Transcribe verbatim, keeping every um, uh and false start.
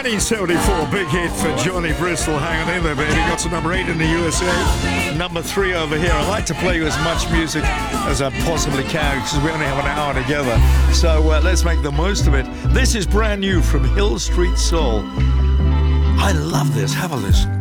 nineteen seventy-four, big hit for Johnny Bristol. Hang on in there, baby. Got to number eight in the U S A. Number three over here. I like to play you as much music as I possibly can because we only have an hour together. So uh, let's make the most of it. This is brand new from Hill Street Soul. I love this. Have a listen.